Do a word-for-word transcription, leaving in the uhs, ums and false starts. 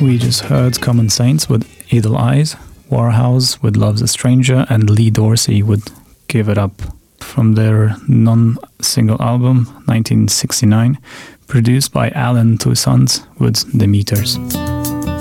We just heard Common Saints with Idle Eyes, Warhouse with Love's a Stranger, and Lee Dorsey with Give It Up, from their non-single album nineteen sixty-nine, produced by Alan Toussaint with The Meters.